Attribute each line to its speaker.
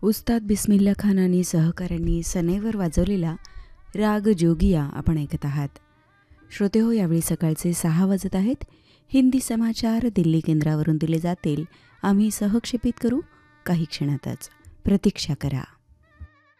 Speaker 1: उस्ताद बिस्मिल्ला खान आणि सहकाऱ्यांनी सनईवर वाजवलेला राग जोगिया आपण ऐकत आहात. श्रोते हो, यावेळी सकाळचे 6 वाजत आहेत. हिंदी समाचार दिल्ली केंद्रावरून दिले जातील. आम्ही सहक्षेपित करू काही क्षणातच. प्रतीक्षा करा.